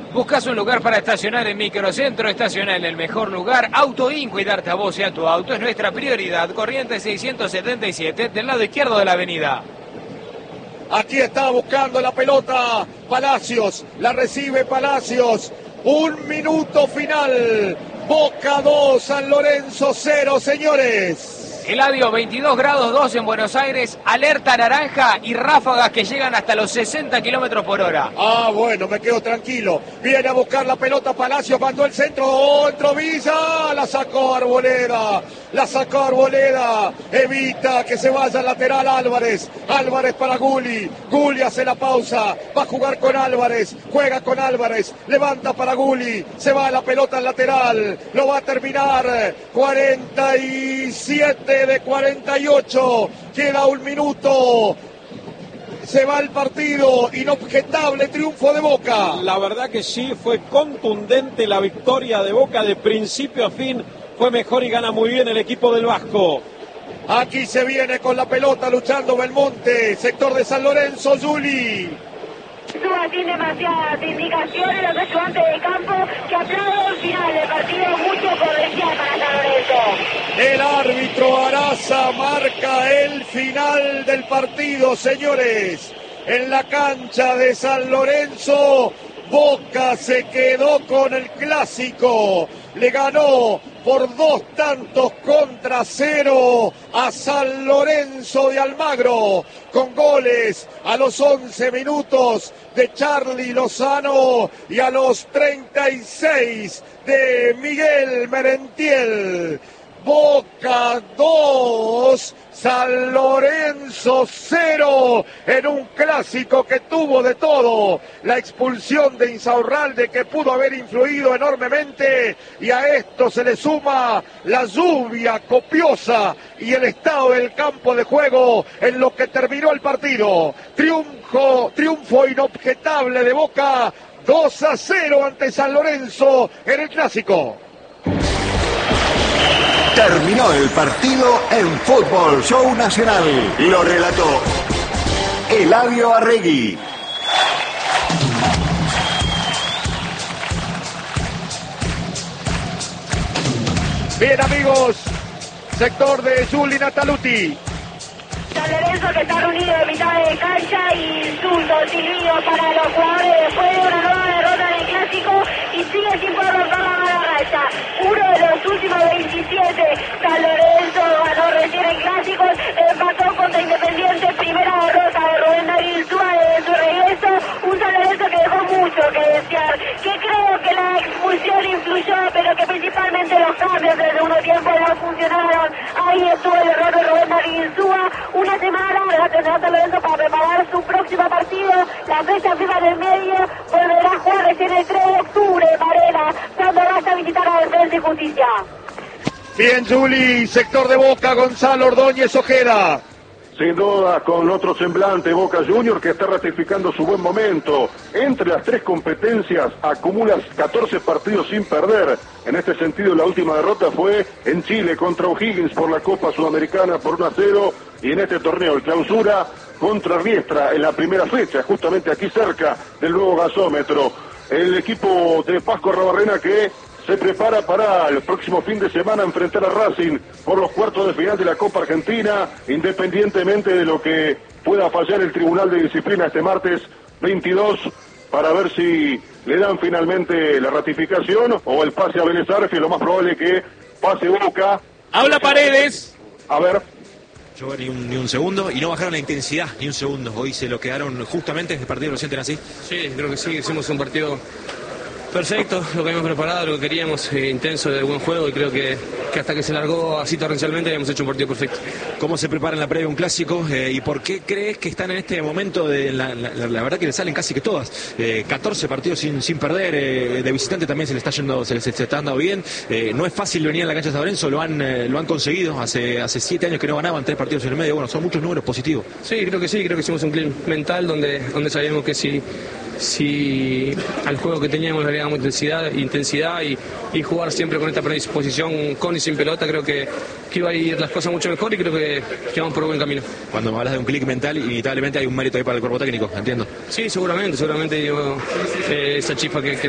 ¿Buscas un lugar para estacionar en Microcentro? Estaciona en el mejor lugar. Autoin, cuidarte a vos y a tu auto es nuestra prioridad. Corrientes 677, del lado izquierdo de la avenida. Aquí está buscando la pelota Palacios, la recibe Palacios. 1 minuto final. Boca 2, San Lorenzo 0, señores. Eladio, 22 grados 2 en Buenos Aires, alerta naranja y ráfagas que llegan hasta los 60 kilómetros por hora. Ah, bueno, me quedo tranquilo. Viene a buscar la pelota Palacios, mandó el centro, entró Villa, la sacó Arboleda, evita que se vaya al lateral Álvarez para Gulli hace la pausa, va a jugar con Álvarez, juega con Álvarez, levanta para Gulli, se va la pelota al lateral, lo va a terminar, 47 de 48, queda 1 minuto, se va el partido, inobjetable triunfo de Boca. La verdad que sí, fue contundente la victoria de Boca de principio a fin, fue mejor y gana muy bien el equipo del Vasco. Aquí se viene con la pelota luchando Belmonte, sector de San Lorenzo, Juli. Suba sin demasiadas indicaciones los ayudantes de campo que aplauden el final del partido, mucho potencial para San Lorenzo. El árbitro Araza marca el final del partido, señores. En la cancha de San Lorenzo, Boca se quedó con el clásico. Le ganó por 2-0 a San Lorenzo de Almagro, con goles a los 11 minutos de Charly Lozano y a los 36 de Miguel Merentiel. Boca 2, San Lorenzo 0, en un clásico que tuvo de todo. La expulsión de Insaurralde, que pudo haber influido enormemente, y a esto se le suma la lluvia copiosa y el estado del campo de juego en lo que terminó el partido. Triunfo inobjetable de Boca, 2-0 ante San Lorenzo en el clásico. Terminó el partido en Fútbol Show Nacional. Lo relató Eladio Arregui. Bien, amigos, sector de Juli Nataluti. San Lorenzo que está reunido en mitad de cancha y insultos, silbidos para los jugadores después de una nueva derrota en el clásico y sigue sin poder romper la mala racha. Uno de los últimos 27, San Lorenzo ganó recién en clásicos, empató contra Independiente, primera derrota de Rubén Darío Insúa desde su regreso, un San Lorenzo que dejó mucho que desear, que creo que la expulsión influyó, pero que principalmente los cambios del segundo tiempo no funcionaron. Ahí estuvo el error de Rubén Darío Insúa. Una semana larga tendrá San Lorenzo para preparar su próximo partido, la fecha FIFA del medio, volverá a jugar recién el 3 de octubre, Varela, cuando vaya a visitar a Defensa y Justicia. Bien, Juli, sector de Boca, Gonzalo Ordóñez Ojeda. Sin duda, con otro semblante, Boca Junior que está ratificando su buen momento. Entre las 3 competencias acumulas 14 partidos sin perder. En este sentido, la última derrota fue en Chile contra O'Higgins por la Copa Sudamericana por 1-0. Y en este torneo, el clausura contra Riestra en la primera fecha, justamente aquí cerca del nuevo gasómetro. El equipo de Pasco Arrobarrena que se prepara para el próximo fin de semana enfrentar a Racing por los cuartos de final de la Copa Argentina, independientemente de lo que pueda fallar el Tribunal de Disciplina este martes 22, para ver si le dan finalmente la ratificación o el pase a Vélez Arfield, lo más probable que pase Boca. Habla Paredes. A ver. Ni un segundo y no bajaron la intensidad ni un segundo. Hoy se lo quedaron justamente en el partido, ¿lo sienten así? Sí, creo que sí, hicimos un partido perfecto, lo que habíamos preparado, lo que queríamos, intenso, de buen juego, y creo que hasta que se largó así torrencialmente habíamos hecho un partido perfecto. ¿Cómo se prepara en la previa un clásico y por qué crees que están en este momento de la verdad que le salen casi que todas? 14 partidos sin perder, de visitante también se les está dando bien, no es fácil venir a la cancha de San Lorenzo, lo han conseguido, hace 7 años que no ganaban 3 partidos en el medio, bueno, son muchos números positivos. Sí, creo que hicimos un clip mental donde sabíamos que si al juego que teníamos le agregamos intensidad y jugar siempre con esta predisposición con y sin pelota, creo que iba a ir las cosas mucho mejor y creo que vamos por un buen camino. Cuando me hablas de un clic mental, inevitablemente hay un mérito ahí para el cuerpo técnico, entiendo. Sí, seguramente digo, esa chispa que